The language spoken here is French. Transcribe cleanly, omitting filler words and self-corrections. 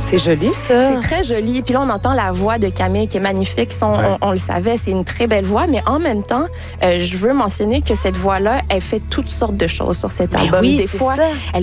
C'est joli, ça. C'est très joli. Puis là, on entend la voix de Camille qui est magnifique. On le savait, c'est une très belle voix. Mais en même temps, je veux mentionner que cette voix-là, elle fait toutes sortes de choses sur cet album. Oui, des fois, ça. elle